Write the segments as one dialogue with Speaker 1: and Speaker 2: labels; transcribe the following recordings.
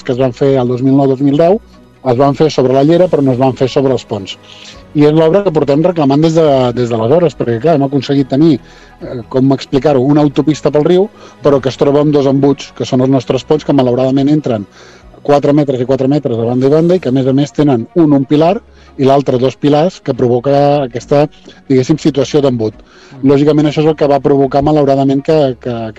Speaker 1: que es van fer el 2009-2010 es van fer sobre la llera, però no es van fer sobre els ponts. I és l'obra que portem reclamant des d'aleshores, perquè clar, hem aconseguit tenir, com explicar-ho, una autopista pel riu, però que es troba amb dos embuts, que són els nostres ponts, que malauradament entren 4 metres i 4 metres de banda i banda, i que a més tenen un pilar i l'altre 2 pilars, que provoca aquesta, diguéssim, situació d'embut. Lògicament això és el que va provocar malauradament que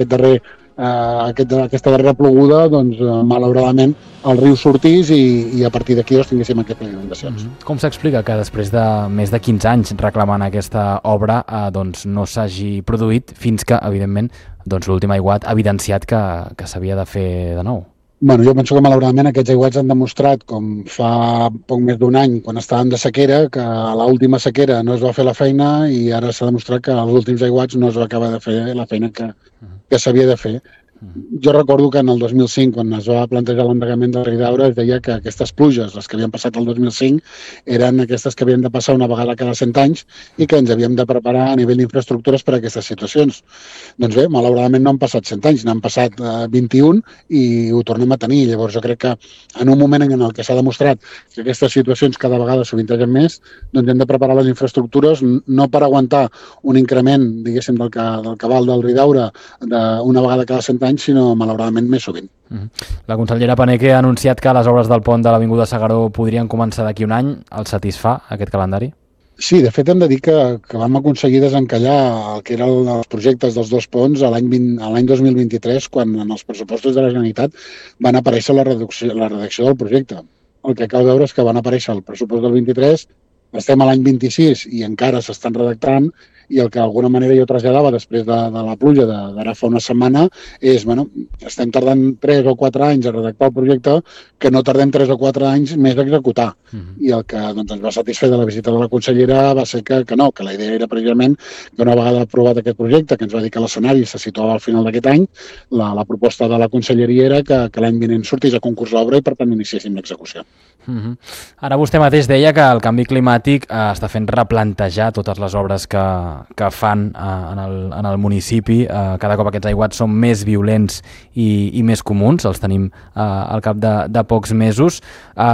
Speaker 1: aquesta darrera ploguda, doncs, malauradament, el riu sortís i a partir d'aquí tinguéssim aquestes inundacions.
Speaker 2: Com s'explica que després de més de 15 anys reclamant aquesta obra doncs no s'hagi produït fins que, evidentment, doncs, l'últim aiguat ha evidenciat que s'havia de fer de nou?
Speaker 1: Bueno, jo penso que malauradament aquests aiguats han demostrat, com fa poc més d'un any, quan estàvem de sequera, que a l'última sequera no es va fer la feina i ara s'ha demostrat que als últims aiguats no es va acabar de fer la feina que s'havia de fer. Jo recordo que en el 2005, quan es va plantejar l'endegament del Ridaura, es deia que aquestes pluges, les que havien passat el 2005, eren aquestes que havien de passar una vegada cada 100 anys i que ens havíem de preparar a nivell d'infraestructures per a aquestes situacions. Doncs bé, malauradament no han passat 100 anys, n'han passat 21 i ho tornem a tenir. Llavors jo crec que en un moment en el que s'ha demostrat que aquestes situacions cada vegada sovintegen més, doncs hem de preparar les infraestructures no per aguantar un increment, diguéssim, del cabal del Ridaura d'una vegada cada 100 anys, sinó malauradament més sovint.
Speaker 2: La consellera Paneque ha anunciat que les obres del pont de l'Avinguda S'Agaró podrien començar d'aquí un any. El satisfà aquest calendari?
Speaker 1: Sí, de fet hem de dir que vam aconseguir desencallar el que eren els projectes dels dos ponts a l'any 2023, quan en els pressupostos de la Generalitat van aparèixer la redacció del projecte. El que cal veure és que van aparèixer el pressupost del 23, estem a l'any 26 i encara s'estan redactant, i el que d'alguna manera jo traslladava després de la pluja d'ara fa una setmana és, bueno, estem tardant 3 o 4 anys a redactar el projecte, que no tardem 3 o 4 anys més a executar. I el que doncs, ens va satisfer de la visita de la consellera va ser que no, que la idea era precisament que una vegada aprovat aquest projecte, que ens va dir que l'escenari se situava al final d'aquest any, la proposta de la conselleria era que l'any vinent sortís a concurs l'obra i per tant iniciéssim l'execució.
Speaker 2: Ara vostè mateix deia que el canvi climàtic està fent replantejar totes les obres que fan en el municipi. Cada cop aquests aiguats són més violents i més comuns, els tenim al cap de pocs mesos.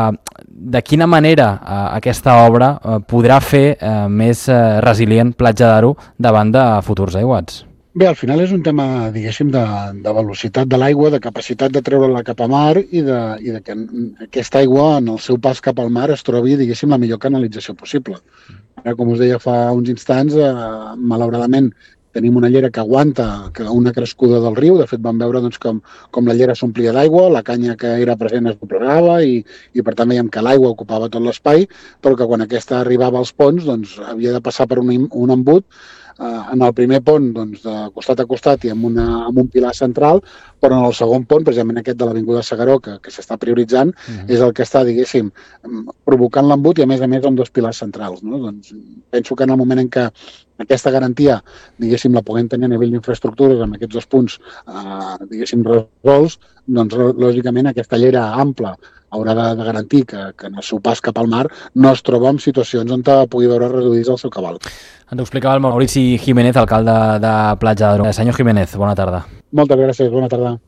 Speaker 2: De quina manera aquesta obra podrà fer més resilient Platja d'Aro davant de futurs aiguats?
Speaker 1: Bé, al final és un tema, diguéssim, de velocitat de l'aigua, de capacitat de treure-la cap a mar i de que aquesta aigua, en el seu pas cap al mar, es trobi, diguéssim, la millor canalització possible. Ara, com us deia fa uns instants, malauradament tenim una llera que aguanta una crescuda del riu. De fet, vam veure doncs, com la llera s'omplia d'aigua, la canya que era present es doblegava i per tant veiem que l'aigua ocupava tot l'espai, però que quan aquesta arribava als ponts doncs, havia de passar per un embut en el primer pont doncs, de costat a costat i amb un pilar central, però en el segon pont, precisament aquest de l'Avinguda S'Agaró, que s'està prioritzant, és el que està, diguéssim, provocant l'embut i a més amb 2 pilars centrals. No? Doncs penso que en el moment en què aquesta garantia, diguéssim, la puguem tenir a nivell d'infraestructures amb aquests 2 punts, diguéssim, resolts, doncs lògicament aquesta llera ampla haurà de garantir que en el seu pas cap al mar no es troba en situacions on pugui veure reduïts el seu cabal.
Speaker 2: Ens ho explicava el Maurici Jiménez, alcalde de Platja d'Aro. Senyor Jiménez, bona tarda.
Speaker 1: Moltes gràcies, bona tarda.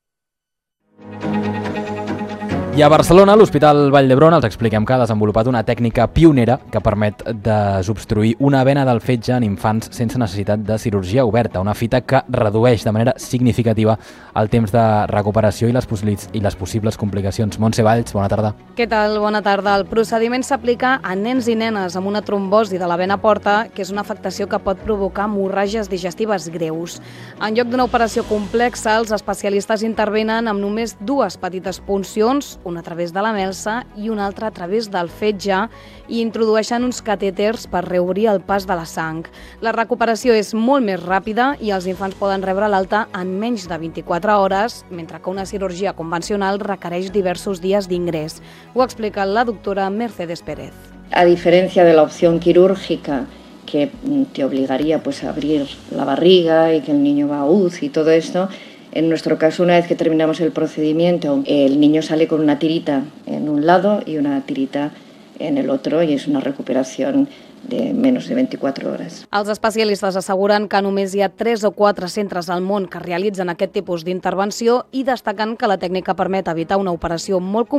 Speaker 2: I a Barcelona, l'Hospital Vall d'Hebron, els expliquem que ha desenvolupat una tècnica pionera que permet desobstruir una vena del fetge en infants sense necessitat de cirurgia oberta, una fita que redueix de manera significativa el temps de recuperació i les possibles complicacions. Montse Valls, bona tarda.
Speaker 3: Què tal? Bona tarda. El procediment s'aplica a nens i nenes amb una trombosi de la vena porta, que és una afectació que pot provocar hemorràgies digestives greus. En lloc d'una operació complexa, els especialistes intervenen amb només 2 petites puncions, una a través de la melsa i una altra a través del fetge, i introdueixen uns catèters per reobrir el pas de la sang. La recuperació és molt més ràpida i els infants poden rebre l'alta en menys de 24 hores, mentre que una cirurgia convencional requereix diversos dies d'ingrés. Ho explica la doctora Mercedes Pérez.
Speaker 4: A diferencia de la opción quirúrgica, que te obligaría pues, a abrir la barriga y que el niño va a UCI y todo esto, en nuestro caso, una vez que terminamos el procedimiento, el niño sale con una tirita en un lado y una tirita en el otro, y es una recuperación de menys de 24 hores.
Speaker 3: Els especialistes asseguren que només hi ha 3 o 4 centres al món que realitzen aquest tipus d'intervenció i destaquen que la tècnica permet evitar una operació molt complicada